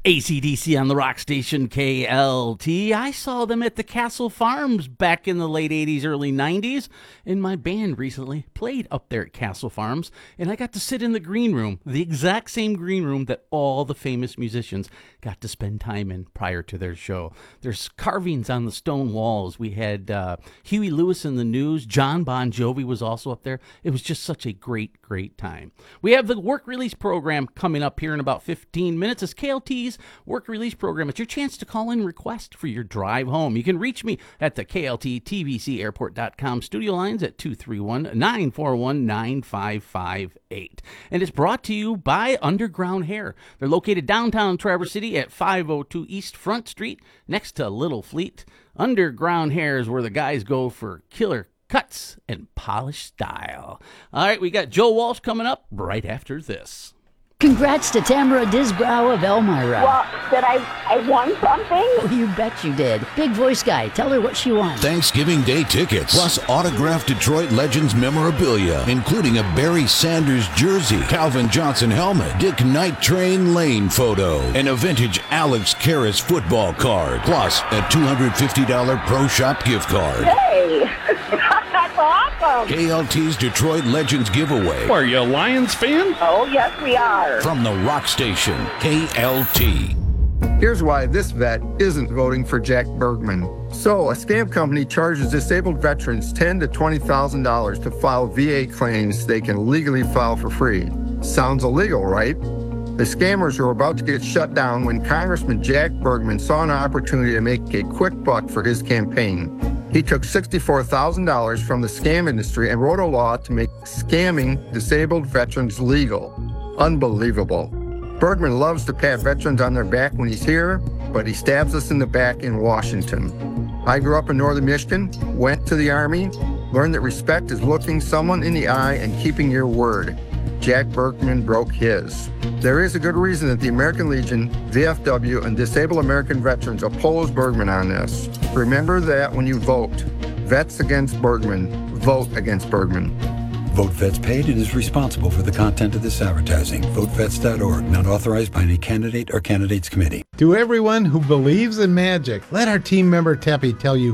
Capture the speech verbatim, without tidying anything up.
A C D C on the rock station K L T. I saw them at the Castle Farms back in the late eighties, early nineties, and my band recently played up there at Castle Farms, and I got to sit in the green room, the exact same green room that all the famous musicians got to spend time in prior to their show. There's carvings on the stone walls. We had uh, Huey Lewis in the News. John Bon Jovi was also up there. It was just such a great, great time. We have the work release program coming up here in about fifteen minutes. It's K L T's work release program. It's your chance to call in request for your drive home. You can reach me at the K L T T V C airport dot com studio lines at two three one, nine four one, nine five five eight. And it's brought to you by Underground Hair. They're located downtown Traverse City at five oh two East Front Street next to Little Fleet. Underground Hair is where the guys go for killer cuts and polished style. All right, we got Joe Walsh coming up right after this. Congrats to Tamara Disbrow of Elmira. Well, did I, I won something? Oh, you bet you did. Big voice guy, tell her what she won. Thanksgiving Day tickets, plus autographed Detroit Legends memorabilia, including a Barry Sanders jersey, Calvin Johnson helmet, Dick Night Train Lane photo, and a vintage Alex Karras football card, plus a two hundred fifty dollars Pro Shop gift card. Hey, that's awesome. K L T's Detroit Legends giveaway. Are you a Lions fan? Oh, yes, we are. From the rock station, K L T. Here's why this vet isn't voting for Jack Bergman. So, a scam company charges disabled veterans ten thousand to twenty thousand dollars to file V A claims they can legally file for free. Sounds illegal, right? The scammers were about to get shut down when Congressman Jack Bergman saw an opportunity to make a quick buck for his campaign. He took sixty-four thousand dollars from the scam industry and wrote a law to make scamming disabled veterans legal. Unbelievable. Bergman loves to pat veterans on their back when he's here, but he stabs us in the back in Washington. I grew up in northern Michigan, went to the Army, learned that respect is looking someone in the eye and keeping your word. Jack Bergman broke his. There is a good reason that the American Legion, V F W, and Disabled American Veterans oppose Bergman on this. Remember that when you vote. Vets against Bergman. Vote against Bergman. Vote Vets paid and is responsible for the content of this advertising. vote vets dot org, not authorized by any candidate or candidates committee. To everyone who believes in magic, let our team member Teppy tell you